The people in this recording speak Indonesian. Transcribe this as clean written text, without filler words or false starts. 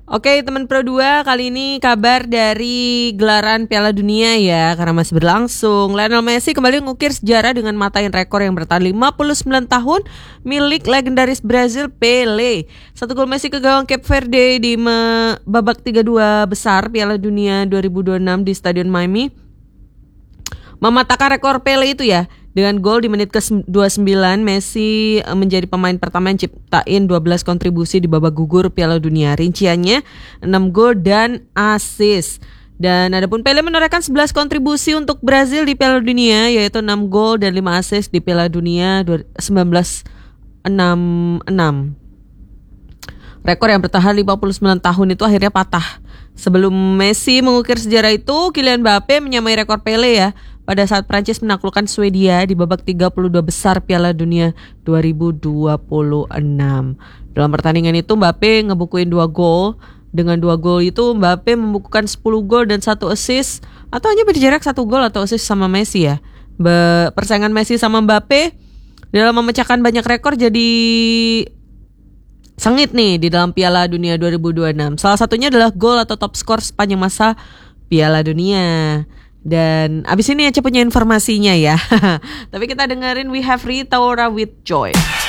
Oke teman Pro 2, kali ini kabar dari gelaran Piala Dunia ya, karena masih berlangsung. Lionel Messi kembali mengukir sejarah dengan matain rekor yang bertahan 59 tahun milik legendaris Brazil Pelé. 1 gol Messi ke gawang Cape Verde di babak 32 besar Piala Dunia 2026 di Stadion Miami mematahkan rekor Pelé itu ya. Dengan gol di menit ke-29, Messi menjadi pemain pertama yang ciptain 12 kontribusi di babak gugur Piala Dunia. Rinciannya 6 gol dan assist. Dan adapun Pelé menorehkan 11 kontribusi untuk Brazil di Piala Dunia, yaitu 6 gol dan 5 assist di Piala Dunia 1966. Rekor yang bertahan 59 tahun itu akhirnya patah. Sebelum Messi mengukir sejarah itu, Kylian Mbappé menyamai rekor Pelé ya, pada saat Prancis menaklukkan Swedia di babak 32 besar Piala Dunia 2026. Dalam pertandingan itu Mbappé ngebukuin 2 gol. Dengan 2 gol itu Mbappé membukukan 10 gol dan 1 assist, atau hanya berjarak 1 gol atau assist sama Messi ya. Persaingan Messi sama Mbappé dalam memecahkan banyak rekor jadi sengit nih di dalam Piala Dunia 2026. Salah satunya adalah gol atau top skor sepanjang masa Piala Dunia. Dan abis ini Ece punya informasinya ya. Tapi kita dengerin We Have Rita Ora with Joy.